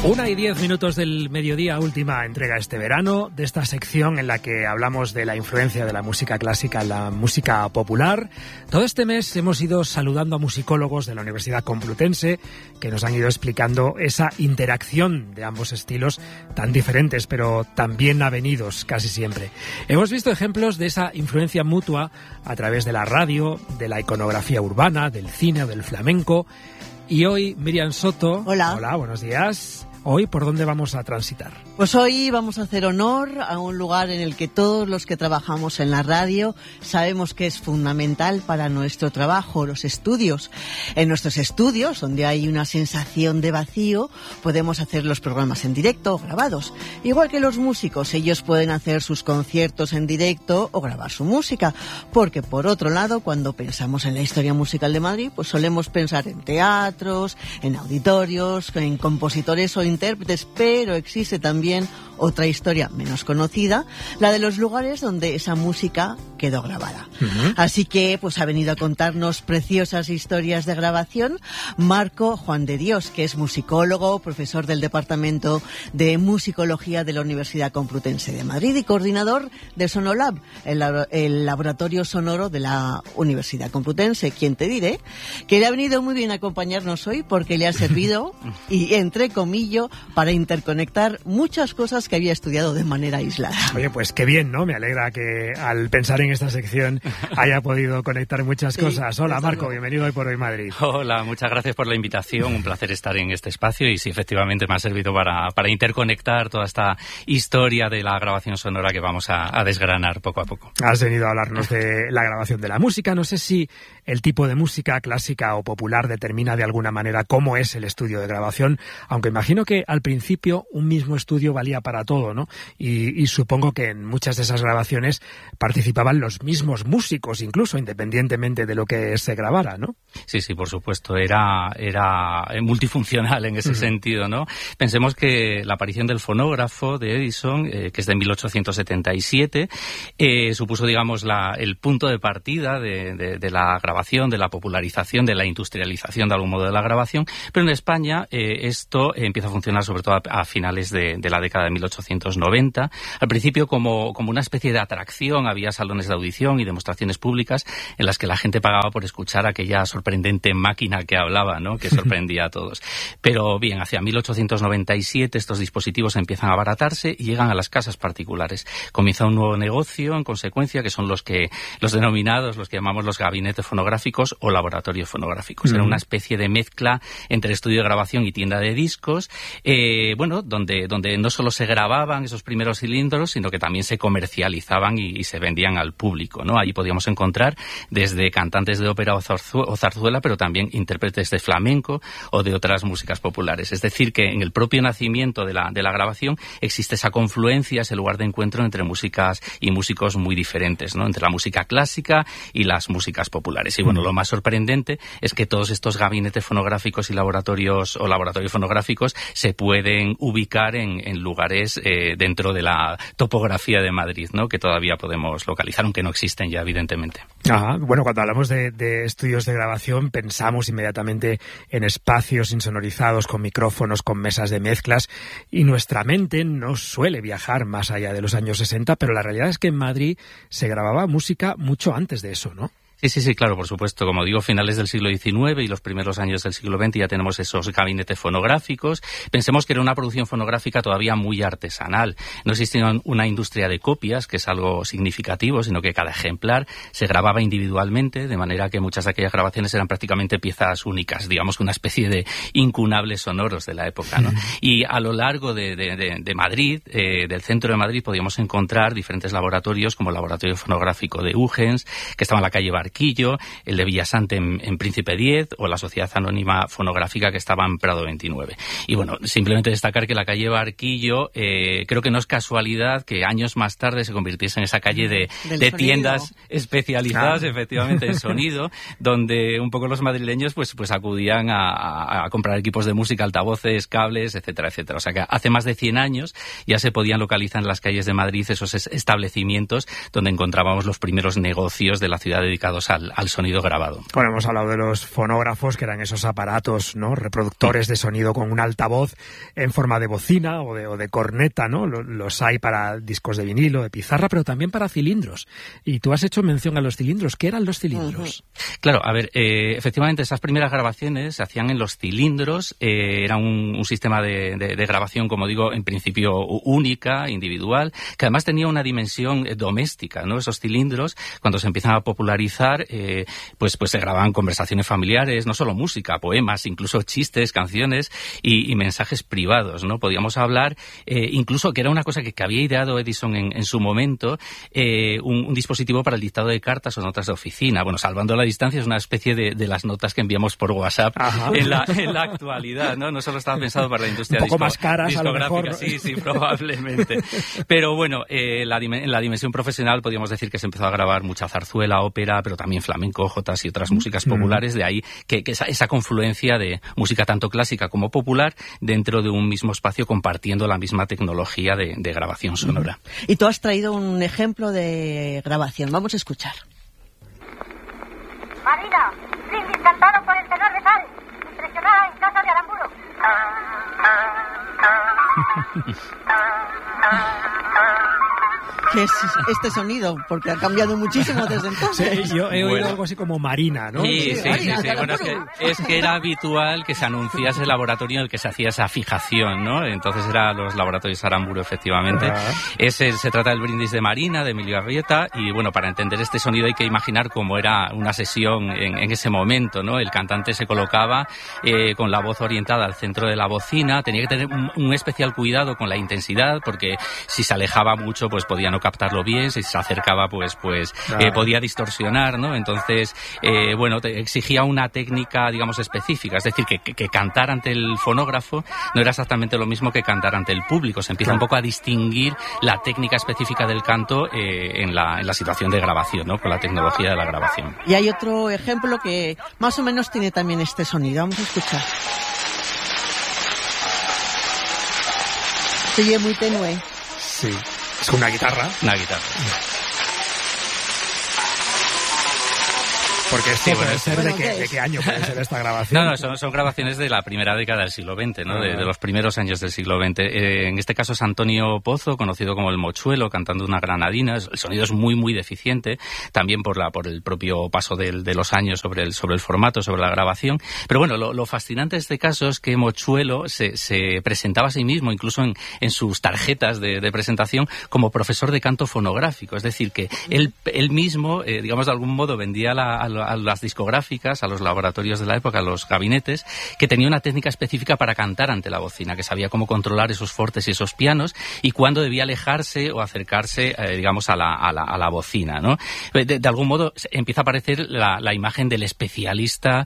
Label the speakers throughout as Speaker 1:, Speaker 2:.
Speaker 1: 1:10 del mediodía, última entrega este verano de esta sección en la que hablamos de la influencia de la música clásica en la música popular. Todo este mes hemos ido saludando a musicólogos de la Universidad Complutense que nos han ido explicando esa interacción de ambos estilos tan diferentes pero tan bien avenidos casi siempre. Hemos visto ejemplos de esa influencia mutua a través de la radio, de la iconografía urbana, del cine o del flamenco. Y hoy, Miriam Soto.
Speaker 2: Hola.
Speaker 1: Hola, buenos días. Hoy, ¿por dónde vamos a transitar?
Speaker 2: Pues hoy vamos a hacer honor a un lugar en el que todos los que trabajamos en la radio sabemos que es fundamental para nuestro trabajo, los estudios. En nuestros estudios, donde hay una sensación de vacío, podemos hacer los programas en directo o grabados. Igual que los músicos, ellos pueden hacer sus conciertos en directo o grabar su música. Porque, por otro lado, cuando pensamos en la historia musical de Madrid, pues solemos pensar en teatros, en auditorios, en compositores o intérpretes, pero existe también otra historia menos conocida, la de los lugares donde esa música quedó grabada. Así que pues ha venido a contarnos preciosas historias de grabación Marco Juan de Dios, que es musicólogo, profesor del Departamento de Musicología de la Universidad Complutense de Madrid y coordinador de Sonolab, el laboratorio sonoro de la Universidad Complutense, quien te diré que le ha venido muy bien acompañarnos hoy porque le ha servido, y entre comillas, para interconectar muchas cosas que había estudiado de manera aislada.
Speaker 1: Oye, pues qué bien, ¿no? Me alegra que al pensar en esta sección haya podido conectar muchas cosas. Hola, Marco, bienvenido Hoy por Hoy Madrid.
Speaker 3: Hola, muchas gracias por la invitación, un placer estar en este espacio y sí, efectivamente me ha servido para interconectar toda esta historia de la grabación sonora que vamos a desgranar poco a poco.
Speaker 1: Has venido a hablarnos de la grabación de la música. No sé si el tipo de música clásica o popular determina de alguna manera cómo es el estudio de grabación, aunque imagino que al principio un mismo estudio valía para todo, ¿no? Y supongo que en muchas de esas grabaciones participaban los mismos músicos, incluso independientemente de lo que se grabara, ¿no?
Speaker 3: Sí, por supuesto, era multifuncional en ese sentido, ¿no? Pensemos que la aparición del fonógrafo de Edison, que es de 1877, supuso, digamos, el punto de partida de la grabación, de la popularización, de la industrialización de algún modo de la grabación, pero en España esto empieza a funcionar sobre todo a finales de la década de 1890. Al principio como una especie de atracción, había salones de audición y demostraciones públicas en las que la gente pagaba por escuchar aquella sorprendente máquina que hablaba, ¿no? Que sorprendía a todos. Pero bien, hacia 1897 estos dispositivos empiezan a abaratarse y llegan a las casas particulares. Comienza un nuevo negocio, en consecuencia, que son los denominados, los que llamamos los gabinetes fonográficos o laboratorios fonográficos. Era una especie de mezcla entre estudio de grabación y tienda de discos, donde no solo se grababan esos primeros cilindros, sino que también se comercializaban y se vendían al público, ¿no? Allí podíamos encontrar desde cantantes de ópera o zarzuela, pero también intérpretes de flamenco o de otras músicas populares. Es decir, que en el propio nacimiento de la grabación existe esa confluencia, ese lugar de encuentro entre músicas y músicos muy diferentes, ¿no? Entre la música clásica y las músicas populares. Y bueno, lo más sorprendente es que todos estos gabinetes fonográficos y laboratorios fonográficos se pueden ubicar en lugares dentro de la topografía de Madrid, ¿no? Que todavía podemos localizar, aunque no existen ya, evidentemente.
Speaker 1: Bueno, cuando hablamos de estudios de grabación pensamos inmediatamente en espacios insonorizados con micrófonos, con mesas de mezclas, y nuestra mente no suele viajar más allá de los años 60, pero la realidad es que en Madrid se grababa música mucho antes de eso, ¿no?
Speaker 3: Sí, claro, por supuesto. Como digo, finales del siglo XIX y los primeros años del siglo XX ya tenemos esos gabinetes fonográficos. Pensemos que era una producción fonográfica todavía muy artesanal. No existía una industria de copias, que es algo significativo, sino que cada ejemplar se grababa individualmente, de manera que muchas de aquellas grabaciones eran prácticamente piezas únicas, digamos que una especie de incunables sonoros de la época, ¿no? Y a lo largo de Madrid, del centro de Madrid, podíamos encontrar diferentes laboratorios, como el laboratorio fonográfico de Huygens, que estaba en la calle Barquillo, el de Villasante en Príncipe 10 o la Sociedad Anónima Fonográfica que estaba en Prado 29. Y bueno, simplemente destacar que la calle Barquillo creo que no es casualidad que años más tarde se convirtiese en esa calle de tiendas especializadas, efectivamente, en sonido, donde un poco los madrileños pues acudían a comprar equipos de música, altavoces, cables, etcétera, etcétera. O sea que hace más de 100 años ya se podían localizar en las calles de Madrid esos establecimientos donde encontrábamos los primeros negocios de la ciudad dedicados vinculados al sonido grabado.
Speaker 1: Bueno, hemos hablado de los fonógrafos, que eran esos aparatos, ¿no?, reproductores de sonido con un altavoz en forma de bocina o de corneta, ¿no? Los hay para discos de vinilo, de pizarra, pero también para cilindros. Y tú has hecho mención a los cilindros. ¿Qué eran los cilindros?
Speaker 3: Claro, a ver, efectivamente esas primeras grabaciones se hacían en los cilindros. Era un sistema de grabación, como digo, en principio única, individual, que además tenía una dimensión doméstica, ¿no? Esos cilindros, cuando se empiezan a popularizar, pues se grababan conversaciones familiares, no solo música, poemas, incluso chistes, canciones y mensajes privados, ¿no? Podíamos hablar, incluso que era una cosa que había ideado Edison en su momento, un dispositivo para el dictado de cartas o notas de oficina. Bueno, salvando la distancia, es una especie de las notas que enviamos por WhatsApp en la actualidad, ¿no? No solo estaba pensado para la industria
Speaker 1: un poco más caras,
Speaker 3: discográfica,
Speaker 1: a lo mejor, ¿no?
Speaker 3: Sí, probablemente. Pero bueno, en la dimensión profesional podríamos decir que se empezó a grabar mucha zarzuela, ópera, pero también flamenco, jotas y otras músicas populares. De ahí que esa confluencia de música tanto clásica como popular dentro de un mismo espacio, compartiendo la misma tecnología de grabación sonora.
Speaker 2: Y tú has traído un ejemplo de grabación. Vamos a escuchar.
Speaker 4: Marina, brindis cantado por el tenor de Sal, impresionada en casa de Aramburu.
Speaker 2: ¿Qué es este sonido? Porque ha cambiado muchísimo desde entonces.
Speaker 1: Sí, yo he oído algo así como Marina, ¿no?
Speaker 3: Sí.
Speaker 2: Marina,
Speaker 3: Bueno, es que era habitual que se anunciase el laboratorio en el que se hacía esa fijación, ¿no? Entonces eran los laboratorios Aramburu, efectivamente. Se trata del brindis de Marina, de Emilio Arrieta, y bueno, para entender este sonido hay que imaginar cómo era una sesión en ese momento, ¿no? El cantante se colocaba con la voz orientada al centro de la bocina, tenía que tener un especial cuidado con la intensidad, porque si se alejaba mucho, pues podía no captarlo bien, si se acercaba, pues podía distorsionar, ¿no? Entonces, exigía una técnica, digamos, específica, es decir, que cantar ante el fonógrafo no era exactamente lo mismo que cantar ante el público. Se empieza un poco a distinguir la técnica específica del canto en la situación de grabación, ¿no? Con la tecnología de la grabación.
Speaker 2: Y hay otro ejemplo que más o menos tiene también este sonido. Vamos a escuchar. Se oye muy tenue.
Speaker 1: Sí. Es una guitarra.
Speaker 3: Una guitarra.
Speaker 1: Porque esto puede ser ¿de qué año puede ser esta grabación?
Speaker 3: No, son grabaciones de la primera década del siglo XX, ¿no? De los primeros años del siglo XX. En este caso es Antonio Pozo, conocido como el Mochuelo, cantando una granadina. El sonido es muy, muy deficiente, también por el propio paso de los años sobre el formato, sobre la grabación. Pero bueno, lo fascinante de este caso es que Mochuelo se presentaba a sí mismo, incluso en sus tarjetas de presentación, como profesor de canto fonográfico. Es decir, que él mismo, digamos, de algún modo vendía a las discográficas, a los laboratorios de la época, a los gabinetes, que tenía una técnica específica para cantar ante la bocina, que sabía cómo controlar esos fortes y esos pianos y cuándo debía alejarse o acercarse, digamos, a la bocina, ¿no? De algún modo empieza a aparecer la imagen del especialista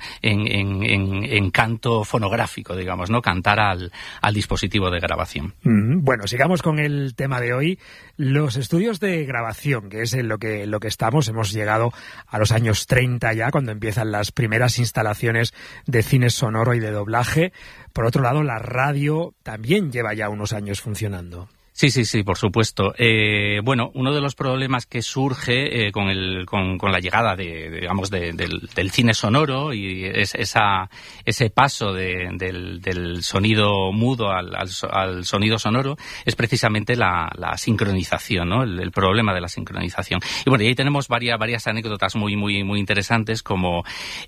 Speaker 3: en canto fonográfico, digamos, ¿no? Cantar al dispositivo de grabación.
Speaker 1: Bueno, sigamos con el tema de hoy. Los estudios de grabación, que es en lo que estamos, hemos llegado a los años 30 ya, cuando empiezan las primeras instalaciones de cine sonoro y de doblaje. Por otro lado, la radio también lleva ya unos años funcionando.
Speaker 3: Sí, por supuesto. Uno de los problemas que surge con la llegada del cine sonoro y ese paso del sonido mudo al sonido sonoro es precisamente la sincronización, ¿no? El problema de la sincronización. Y bueno, y ahí tenemos varias anécdotas muy, muy, muy interesantes, como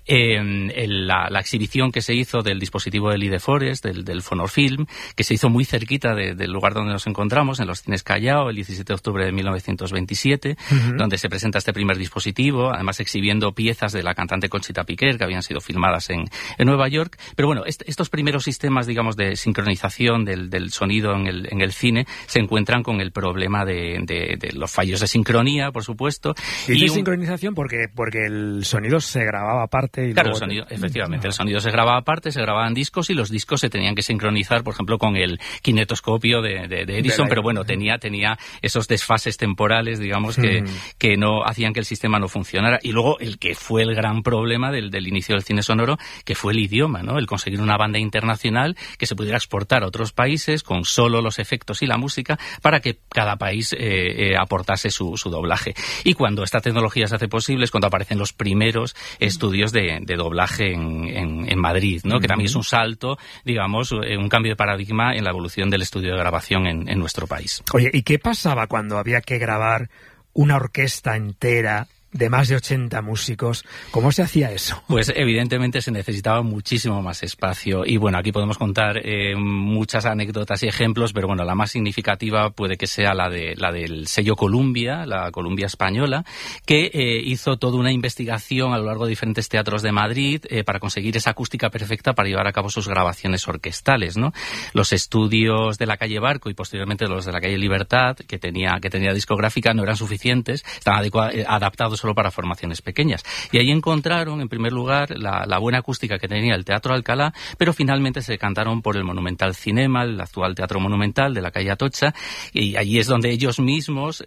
Speaker 3: la exhibición que se hizo del dispositivo del Ideforest, del Fonofilm, que se hizo muy cerquita del lugar donde nos encontramos, en los cines Callao, el 17 de octubre de 1927, donde se presenta este primer dispositivo, además exhibiendo piezas de la cantante Conchita Piquer, que habían sido filmadas en Nueva York. Pero bueno, estos primeros sistemas, digamos, de sincronización del sonido en el cine se encuentran con el problema de los fallos de sincronía, por supuesto.
Speaker 1: Y de sincronización porque el sonido se grababa aparte.
Speaker 3: Claro, el sonido, efectivamente, el sonido se grababa aparte, se grababan discos y los discos se tenían que sincronizar, por ejemplo, con el kinetoscopio de Edison, grabación, pero bueno, tenía esos desfases temporales, digamos, que no hacían que el sistema no funcionara. Y luego el que fue el gran problema del inicio del cine sonoro, que fue el idioma, ¿no? El conseguir una banda internacional que se pudiera exportar a otros países con solo los efectos y la música para que cada país aportase su doblaje. Y cuando esta tecnología se hace posible es cuando aparecen los primeros estudios de doblaje en Madrid, ¿no? Que también es un salto, digamos, un cambio de paradigma en la evolución del estudio de grabación en nuestro país.
Speaker 1: Oye, ¿y qué pasaba cuando había que grabar una orquesta entera de más de 80 músicos? ¿Cómo se hacía eso?
Speaker 3: Pues evidentemente se necesitaba muchísimo más espacio y bueno, aquí podemos contar muchas anécdotas y ejemplos, pero bueno, la más significativa puede que sea la del sello Columbia, la Columbia española, que hizo toda una investigación a lo largo de diferentes teatros de Madrid para conseguir esa acústica perfecta para llevar a cabo sus grabaciones orquestales, ¿no? Los estudios de la calle Barco y posteriormente los de la calle Libertad, que tenía discográfica, no eran suficientes, estaban adaptados solo para formaciones pequeñas. Y ahí encontraron, en primer lugar, la buena acústica que tenía el Teatro Alcalá, pero finalmente se decantaron por el Monumental Cinema, el actual Teatro Monumental de la calle Atocha, y allí es donde ellos mismos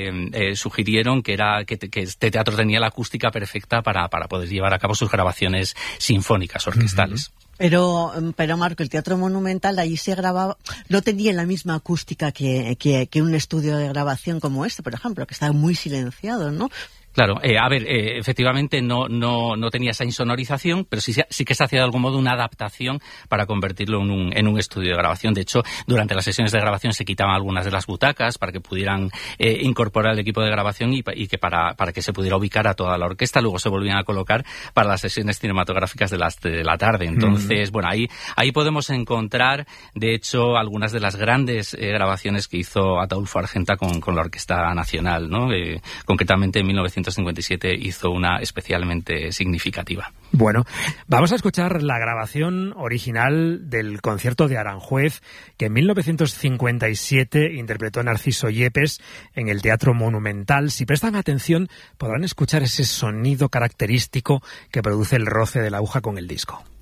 Speaker 3: sugirieron que este teatro tenía la acústica perfecta para poder llevar a cabo sus grabaciones sinfónicas, orquestales.
Speaker 2: Pero Marco, el Teatro Monumental, allí se grababa, no tenía la misma acústica que un estudio de grabación como este, por ejemplo, que estaba muy silenciado, ¿no?
Speaker 3: Claro, efectivamente no tenía esa insonorización, pero sí que se hacía de algún modo una adaptación para convertirlo en un estudio de grabación. De hecho, durante las sesiones de grabación se quitaban algunas de las butacas para que pudieran incorporar el equipo de grabación y que para que se pudiera ubicar a toda la orquesta. Luego se volvían a colocar para las sesiones cinematográficas de la tarde. Entonces, bueno, ahí podemos encontrar, de hecho, algunas de las grandes grabaciones que hizo Ataulfo Argenta con la Orquesta Nacional, ¿no? Concretamente en 1957 hizo una especialmente significativa.
Speaker 1: Bueno, vamos a escuchar la grabación original del concierto de Aranjuez que en 1957 interpretó Narciso Yepes en el Teatro Monumental. Si prestan atención, podrán escuchar ese sonido característico que produce el roce de la aguja con el disco.